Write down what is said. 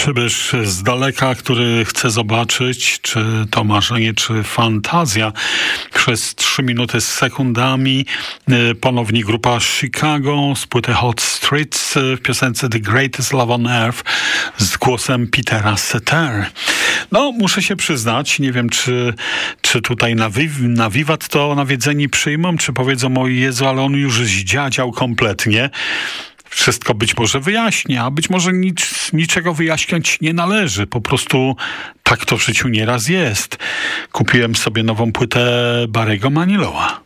Przybysz z daleka, który chce zobaczyć, czy to marzenie, czy fantazja. Przez 3 minuty z sekundami ponownie grupa Chicago z płyty Hot Streets w piosence The Greatest Love on Earth z głosem Petera Cetera. No, muszę się przyznać, nie wiem, czy tutaj na wiwat to nawiedzeni przyjmą, czy powiedzą: o Jezu, ale on już zdziadział kompletnie. Wszystko być może wyjaśnia, a być może niczego wyjaśniać nie należy. Po prostu tak to w życiu nieraz jest. Kupiłem sobie nową płytę Barry'ego Manilowa.